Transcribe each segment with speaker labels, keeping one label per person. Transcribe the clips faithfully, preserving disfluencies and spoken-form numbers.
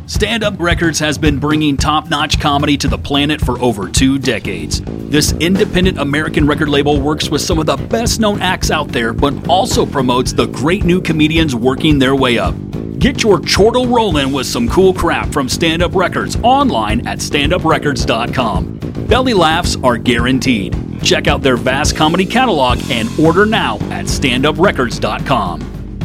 Speaker 1: Stand Up Records has been bringing top-notch comedy to the planet for over two decades. This independent American record label works with some of the best-known acts out there, but also promotes the great new comedians working their way up. Get your chortle rolling with some cool crap from Stand Up Records online at stand up records dot com. Belly laughs are guaranteed. Check out their vast comedy catalog and order now at stand up records dot com.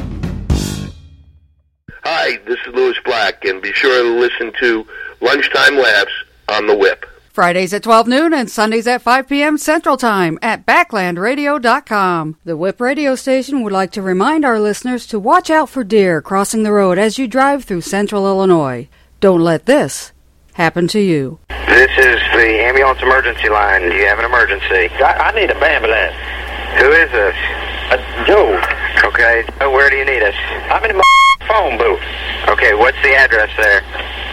Speaker 2: Hi, this is Louis Black, and be sure to listen to Lunchtime Laughs on the Whip.
Speaker 3: Fridays at twelve noon and Sundays at five p.m. Central Time at backland radio dot com. The Whip radio station would like to remind our listeners to watch out for deer crossing the road as you drive through central Illinois. Don't let this happen to you.
Speaker 4: This is the ambulance emergency line. Do you have an emergency?
Speaker 5: I, I need a ambulance.
Speaker 4: Who is this?
Speaker 5: Uh, Joe.
Speaker 4: Okay, uh, where do you need us?
Speaker 5: I'm in the phone booth.
Speaker 4: Okay, what's the address there?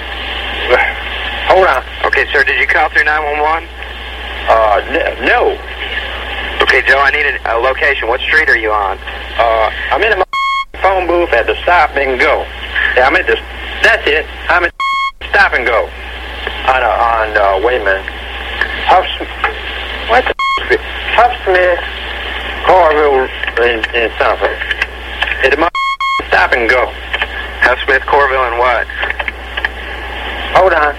Speaker 5: Hold on.
Speaker 4: Okay, sir, did you call through nine one one?
Speaker 5: Uh, n- no.
Speaker 4: Okay, Joe, I need a, a location. What street are you on?
Speaker 5: Uh, I'm in the phone booth at the Stop and Go. Yeah, I'm at the, that's it. I'm at Stop and Go. On, uh, on, uh, wait a minute. Huff, what the Huff Smith, Corville, and, and something. At the Stop and Go.
Speaker 4: Huff Smith, Corville, and what?
Speaker 5: Hold on.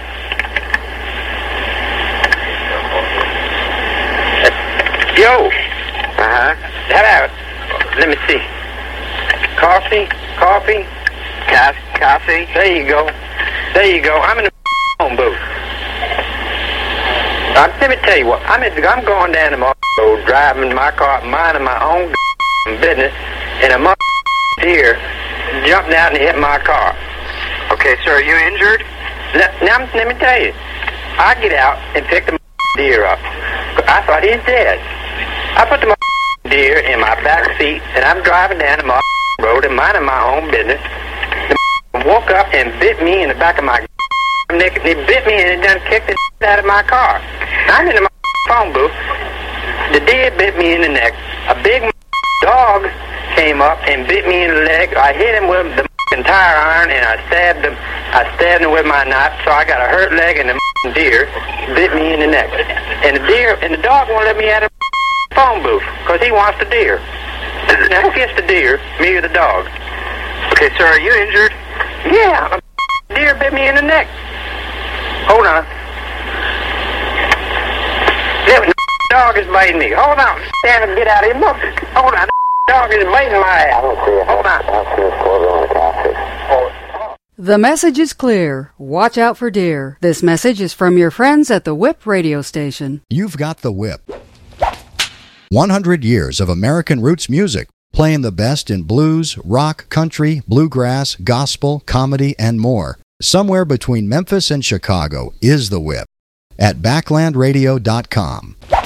Speaker 5: Yo.
Speaker 4: Uh-huh.
Speaker 5: How about, let me see. Coffee? Coffee?
Speaker 4: Cass- coffee?
Speaker 5: There you go. There you go. I'm in the phone booth. Uh, let me tell you what. I'm, in, I'm going down the road, driving my car, minding my own business, and a deer jumped out and hit my car.
Speaker 4: Okay, sir, are you injured?
Speaker 5: Now, now, let me tell you. I get out and pick the deer up. I thought he's dead. I put the deer in my back seat, and I'm driving down the road and minding my own business. The woke up and bit me in the back of my neck. He bit me and it done kicked the out of my car. I'm in the phone booth. The deer bit me in the neck. A big dog came up and bit me in the leg. I hit him with the tire iron and I stabbed him. I stabbed him with my knife, so I got a hurt leg, and the deer bit me in the neck. And the deer and the dog won't let me out of the phone booth because he wants the deer. Now who gets the deer? Me or the dog?
Speaker 4: Okay, sir, are you injured?
Speaker 5: Yeah, a deer bit me in the neck. Hold on. The dog is biting me. Hold on. Stand and get out of here. Look. Hold on. The dog is biting my ass. Hold on.
Speaker 3: The message is clear. Watch out for deer. This message is from your friends at the Whip radio station.
Speaker 6: You've got the Whip. one hundred years of American roots music, playing the best in blues, rock, country, bluegrass, gospel, comedy, and more. Somewhere between Memphis and Chicago is the Whip. At backland radio dot com.